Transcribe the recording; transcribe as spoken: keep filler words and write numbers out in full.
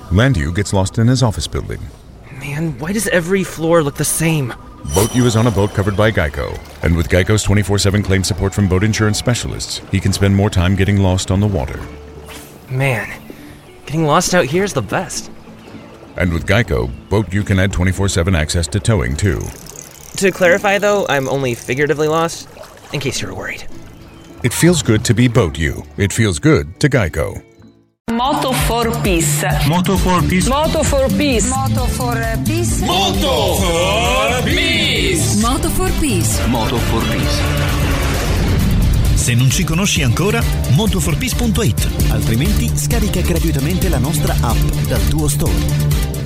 Landu gets lost in his office building. Man, why does every floor look the same? Boat U is on a boat covered by Geico, and with Geico's twenty-four seven claim support from boat insurance specialists, he can spend more time getting lost on the water. Man, getting lost out here is the best. And with Geico, Boat U can add twenty-four seven access to towing, too. To clarify, though, I'm only figuratively lost, in case you were worried. It feels good to be Boat U. It feels good to Geico. Moto for Peace. Moto for Peace. Moto for Peace. Moto for Peace. Moto for Peace. Moto for Peace. Moto for Peace. Se non ci conosci ancora, moto for peace punto it, altrimenti scarica gratuitamente la nostra app dal tuo store.